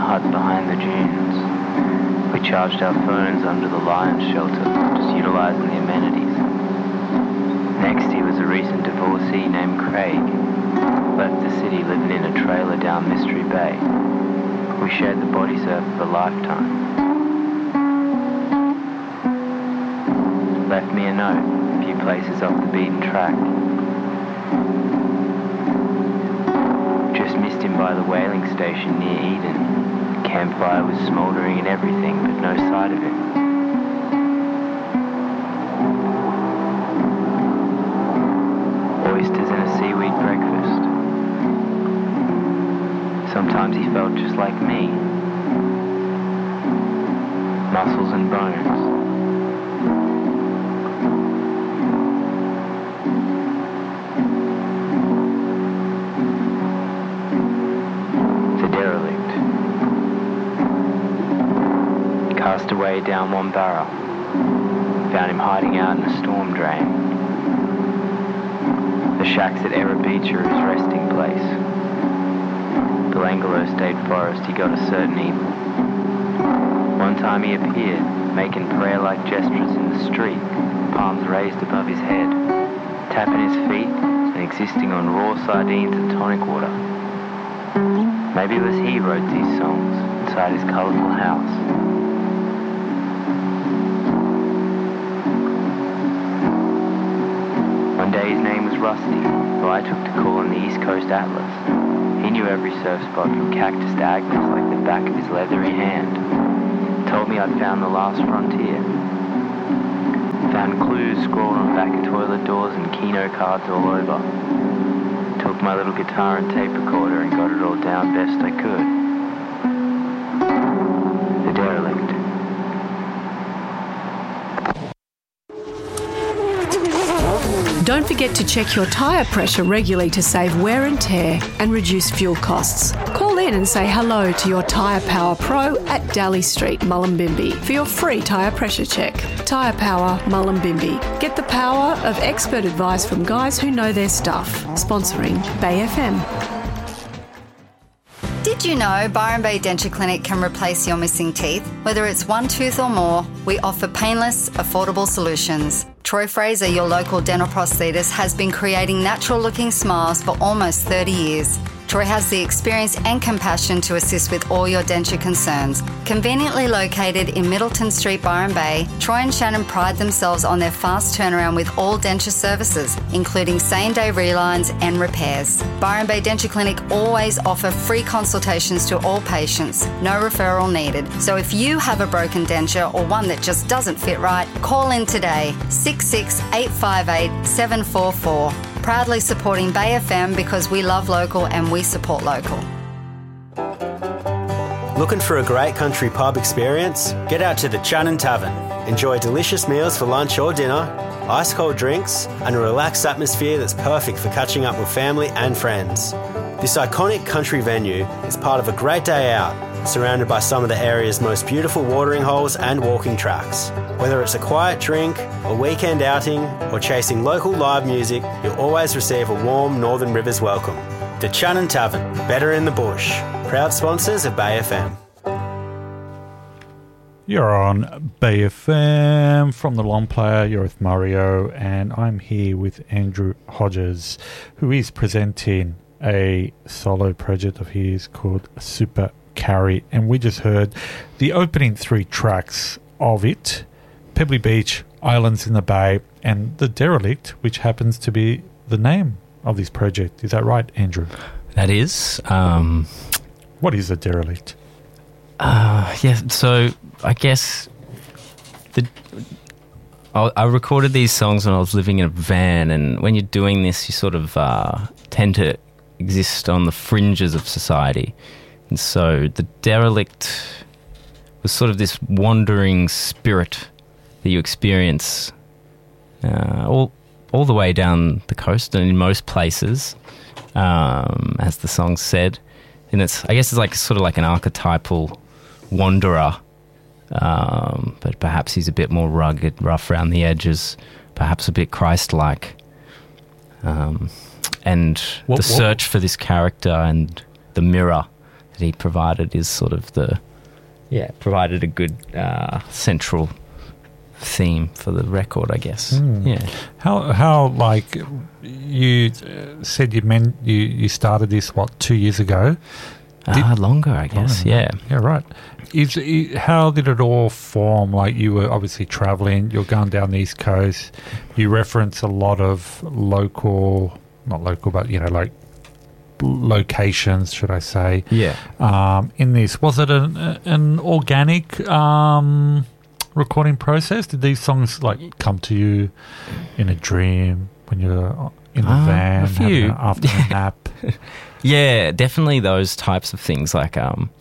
hut behind the dunes. We charged our phones under the lion's shelter, just utilising the amenities. Next, he was a recent divorcee named Craig. Left the city living in a trailer down Mystery Bay. We shared the body surf for a lifetime. Left me a note, a few places off the beaten track. Just missed him by the whaling station near Eden. The campfire was smouldering and everything, but no sight of him. Oysters and a seaweed breakfast. Sometimes he felt just like me. Muscles and bones. The derelict. Cast away down one barrel. Found him hiding out in a storm drain. The shacks at Era Beach are his resting place. Belangolo State Forest, he got a certain evil. One time he appeared, making prayer-like gestures in the street, palms raised above his head, tapping his feet and existing on raw sardines and tonic water. Maybe it was he who wrote these songs inside his colourful house. One day his name was Rusty, who I took to call on the East Coast Atlas. He knew every surf spot from Cactus to Agnes like the back of his leathery hand. Told me I'd found the last frontier. Found clues scrawled on the back of toilet doors and Keno cards all over. Took my little guitar and tape recorder and got it all down best I could. The derelict. Don't forget to check your tyre pressure regularly to save wear and tear and reduce fuel costs. Call in and say hello to your Tyre Power Pro at Daly Street, Mullumbimby for your free tyre pressure check. Tyre Power, Mullumbimby. Get the power of expert advice from guys who know their stuff. Sponsoring Bay FM. Did you know Byron Bay Denture Clinic can replace your missing teeth? Whether it's one tooth or more, we offer painless, affordable solutions. Troy Fraser, your local dental prosthetist, has been creating natural-looking smiles for almost 30 years. Troy has the experience and compassion to assist with all your denture concerns. Conveniently located in Middleton Street, Byron Bay, Troy and Shannon pride themselves on their fast turnaround with all denture services, including same-day relines and repairs. Byron Bay Denture Clinic always offer free consultations to all patients, no referral needed. So if you have a broken denture or one that just doesn't fit right, call in today, 66858 744. Proudly supporting Bay FM because we love local and we support local. Looking for a great country pub experience? Get out to the Channon Tavern. Enjoy delicious meals for lunch or dinner, ice-cold drinks, and a relaxed atmosphere that's perfect for catching up with family and friends. This iconic country venue is part of a great day out, surrounded by some of the area's most beautiful watering holes and walking tracks. Whether it's a quiet drink, a weekend outing, or chasing local live music, you'll always receive a warm Northern Rivers welcome. The Channon Tavern, better in the bush. Proud sponsors of Bay FM. You're on Bay FM from the Long Player. You're with Mario, and I'm here with Andrew Hodges, who is presenting a solo project of his called Super Carry, and we just heard the opening 3 tracks of it: Pebbly Beach, Islands in the Bay, and The Derelict, which happens to be the name of this project. Is that right, Andrew? That is. What is The Derelict? Yeah, so I guess I recorded these songs when I was living in a van, and when you're doing this, you sort of tend to exist on the fringes of society. And so The Derelict was sort of this wandering spirit that you experience all the way down the coast and in most places, as the song said. And I guess it's like sort of like an archetypal wanderer, but perhaps he's a bit more rugged, rough around the edges, perhaps a bit Christ-like. And the search for this character and the mirror that he provided is sort of provided a good central theme for the record, I guess. Yeah. How like you said you started this 2 years ago? Longer, I guess. Yeah, right. How did it all form? Like, you were obviously traveling, you're going down the East Coast, you reference a lot of not local, but like locations, should I say? Yeah. In this, was it an organic recording process? Did these songs like come to you in a dream when you're in the van having an afternoon nap? Yeah, definitely those types of things, like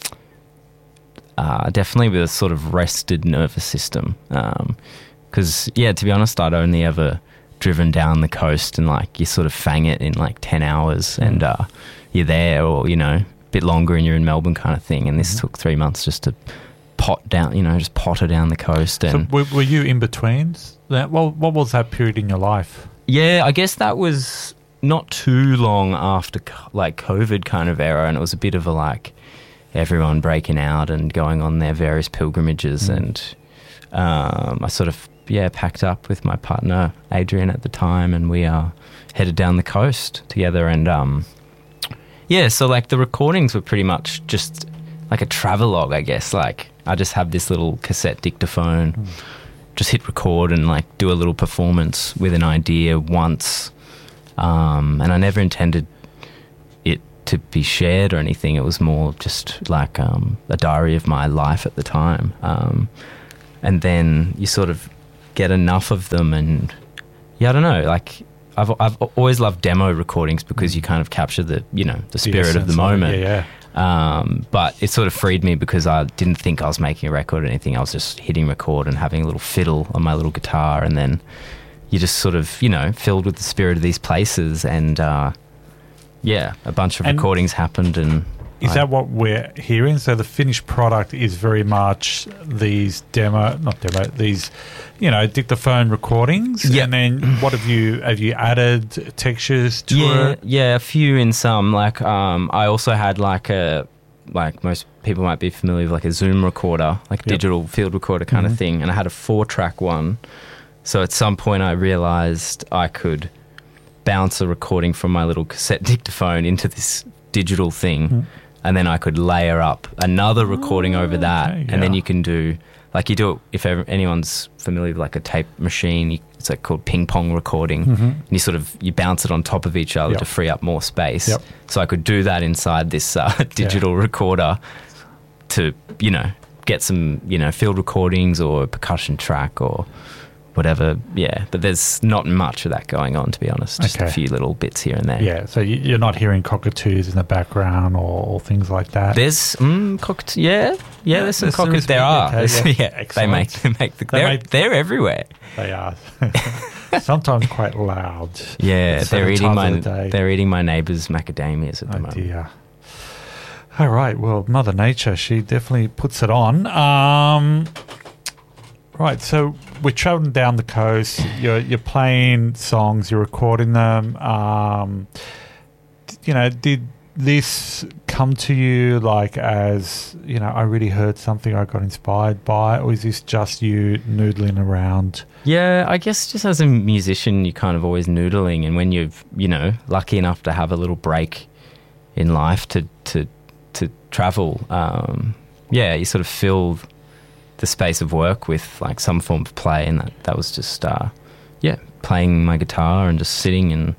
definitely with a sort of rested nervous system. Because, to be honest, I'd only ever driven down the coast and like you sort of fang it in like 10 hours and you're there, or, a bit longer and you're in Melbourne kind of thing. And this took 3 months just to just potter down the coast. And so were you in between? What was that period in your life? Yeah, I guess that was not too long after like COVID kind of era, and it was a bit of a like everyone breaking out and going on their various pilgrimages. And I sort of packed up with my partner Adrian at the time, and we headed down the coast together. And so like the recordings were pretty much just like a travelogue, I guess. Like I just have this little cassette dictaphone, just hit record and like do a little performance with an idea once. And I never intended it to be shared or anything. It was more just like a diary of my life at the time. And then you sort of get enough of them, and I don't know. Like I've always loved demo recordings because you kind of capture the spirit of the moment. But it sort of freed me because I didn't think I was making a record or anything. I was just hitting record and having a little fiddle on my little guitar, and then you just sort of, filled with the spirit of these places, and a bunch of recordings happened. And is that what we're hearing? So the finished product is very much these dictaphone recordings. Yeah. And then what have you added textures to it? Yeah, a few in some. Like I also had like most people might be familiar with like a Zoom recorder, like a digital field recorder kind of thing, and I had a 4-track one. So at some point I realised I could bounce a recording from my little cassette dictaphone into this digital thing, and then I could layer up another recording over that. Okay, and then you can do, like you do it, if anyone's familiar with like a tape machine, it's like called ping pong recording. And you bounce it on top of each other to free up more space. So I could do that inside this digital recorder to, get some, field recordings or a percussion track or whatever, but there's not much of that going on, to be honest. Just a few little bits here and there. Yeah, so you're not hearing cockatoos in the background or things like that. There's there's some cockatoos. There are. They're everywhere. They are. Sometimes quite loud. Yeah, they're eating my neighbour's macadamias at the moment. Dear. All right. Well, Mother Nature, she definitely puts it on. Right, so we're traveling down the coast. You're playing songs. You're recording them. Did this come to you like as I really heard something I got inspired by, or is this just you noodling around? Yeah, I guess just as a musician, you're kind of always noodling, and when you're lucky enough to have a little break in life to travel, you sort of fill the space of work with like some form of play, and that was just playing my guitar and just sitting and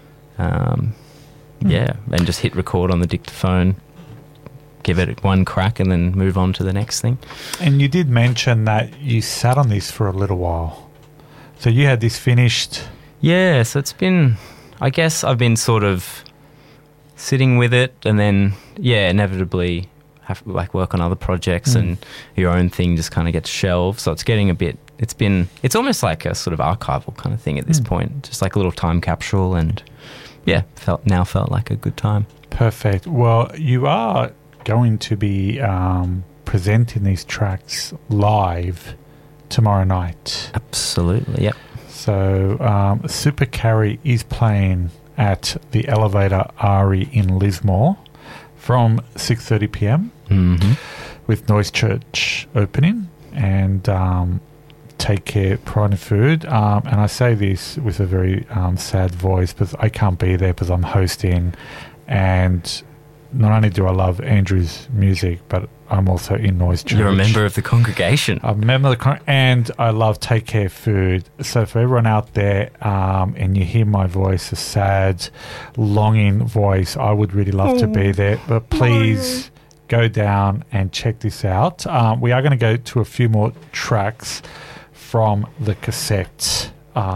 and just hit record on the dictaphone, give it one crack, and then move on to the next thing. And you did mention that you sat on this for a little while, so you had this finished. Yeah, so it's been, I guess I've been sort of sitting with it, and then inevitably have to like work on other projects, and your own thing just kind of gets shelved. So it's getting a bit, it's almost like a sort of archival kind of thing at this point, just like a little time capsule, and felt like a good time. Perfect. Well, you are going to be presenting these tracks live tomorrow night. Absolutely, yep. So Super Carry is playing at the Elevator Ari in Lismore from 6:30 p.m. With Noise Church opening, and Take Care, Pride and Food. And I say this with a very sad voice because I can't be there because I'm hosting, and not only do I love Andrew's music, but I'm also in Noise Church. You're a member of the congregation. I'm a member of the and I love Take Care Food. So for everyone out there, and you hear my voice, a sad, longing voice, I would really love to be there. But please go down and check this out. We are going to go to a few more tracks from the cassette.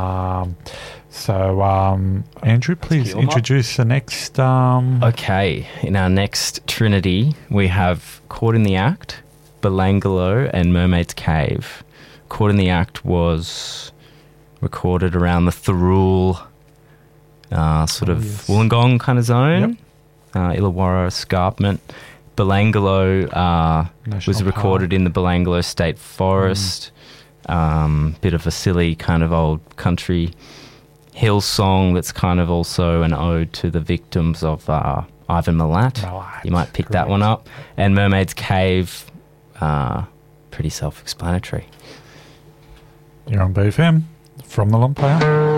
So, Andrew, please introduce the next... Okay, in our next trinity, we have Caught in the Act, Belangolo, and Mermaid's Cave. Caught in the Act was recorded around the Thirroul, Wollongong kind of zone, Illawarra Escarpment. Belangolo was recorded in the Belangolo State Forest. Bit of a silly kind of old country hill song that's kind of also an ode to the victims of Ivan Milat. You might pick that one up. And Mermaid's Cave, pretty self-explanatory. You're on BFM from the Long Player.